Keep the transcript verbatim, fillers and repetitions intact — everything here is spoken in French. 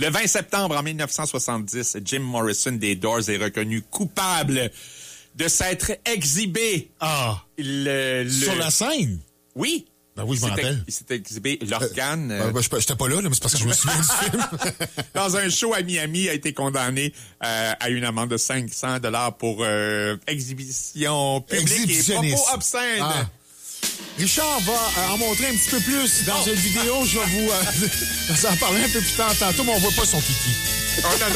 Le vingt septembre en dix-neuf cent soixante-dix, Jim Morrison des Doors est reconnu coupable de s'être exhibé. Ah! Le, le... Sur la scène? Oui. Ben oui, je m'en rappelle. Il s'est exhibé l'organe. Euh, ben, ben, j'étais pas là, là, mais c'est parce que je me souviens du film. Dans un show à Miami, a été condamné euh, à une amende de cinq cents dollars pour euh, exhibition publique et propos obscènes. Ah. Richard va euh, en montrer un petit peu plus dans oh. une vidéo. Je vais vous euh, en parler un peu plus tard tantôt, mais on voit pas son kiki. Oh, non, non.